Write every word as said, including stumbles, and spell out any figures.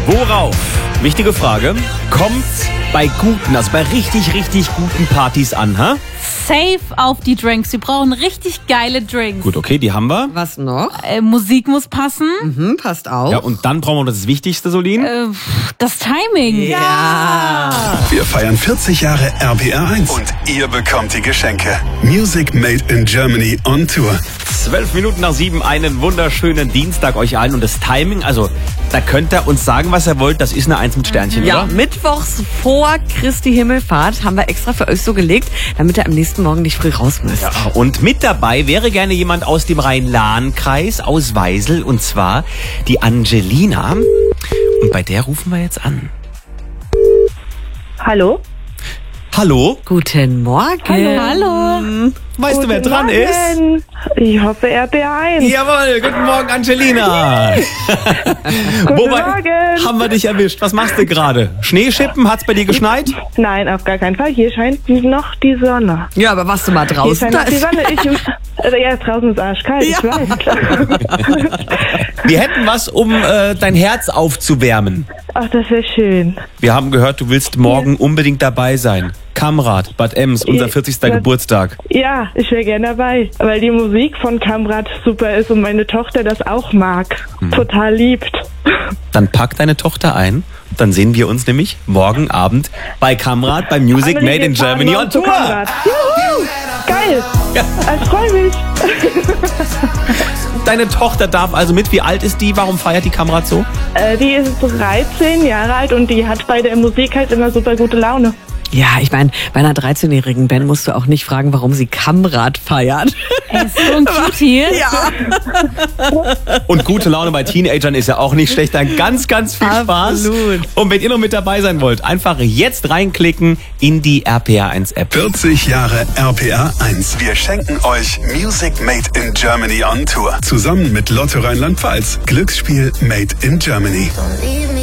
Worauf? Wichtige Frage. Kommt bei guten, also bei richtig, richtig guten Partys an, ha? Safe auf die Drinks. Wir brauchen richtig geile Drinks. Gut, okay, die haben wir. Was noch? Äh, Musik muss passen. Mhm, passt auch. Ja, und dann brauchen wir das Wichtigste, Solin. Äh, das Timing. Ja. Wir feiern vierzig Jahre R P R eins und ihr bekommt die Geschenke. Music Made in Germany on Tour. Zwölf Minuten nach sieben, einen wunderschönen Dienstag euch allen. Und das Timing, also da könnt ihr uns sagen, was ihr wollt. Das ist eine Eins mit Sternchen, Ja, oder? mittwochs vor Christi Himmelfahrt haben wir extra für euch so gelegt, damit ihr am nächsten Morgen nicht früh raus müsst. Ja, und mit dabei wäre gerne jemand aus dem Rhein-Lahn-Kreis, aus Weisel, und zwar die Angelina. Und bei der rufen wir jetzt an. Hallo? Hallo? Guten Morgen. Hallo. Hallo. Weißt du, wer dran ist? Morgen. Ich hoffe R P R eins. Jawohl, guten Morgen, Angelina. Guten Wobei, Morgen. haben wir dich erwischt? Was machst du gerade? Schneeschippen? Hat's bei dir geschneit? Nein, auf gar keinen Fall. Hier scheint noch die Sonne. Ja, aber warst du mal Hier draußen? scheint Da noch die ist Sonne. Ich, also ja, draußen ist arschkalt, Ja. ich weiß. Wir hätten was, um äh, dein Herz aufzuwärmen. Ach, das wäre schön. Wir haben gehört, du willst morgen unbedingt dabei sein. Kamrat, Bad Ems, unser Ja, vierzigster das- Geburtstag. Ja, ich wäre gerne dabei, weil die Musik von Kamrat super ist und meine Tochter das auch mag. Hm. Total liebt. Dann pack deine Tochter ein. Dann sehen wir uns nämlich morgen Abend bei Kamrat, bei Music Amelie, Made in wir fahren Germany morgen on zu Tour. Kamrat. Juhu! Geil! Ja. Ich freue mich. Deine Tochter darf also mit. Wie alt ist die? Warum feiert die Kamrat so? Äh, die ist dreizehn Jahre alt und die hat bei der Musik halt immer super gute Laune. Ja, ich meine, bei einer dreizehnjährigen Band musst du auch nicht fragen, warum sie Kamrat feiert. Er ist so ein Cutie. Ja. Und gute Laune bei Teenagern ist ja auch nicht schlecht. Dann ganz, ganz viel Spaß. Absolut. Und wenn ihr noch mit dabei sein wollt, einfach jetzt reinklicken in die R P R eins App. vierzig Jahre R P R eins. Wir schenken euch Music Made in Germany on Tour. Zusammen mit Lotto Rheinland-Pfalz. Glücksspiel Made in Germany.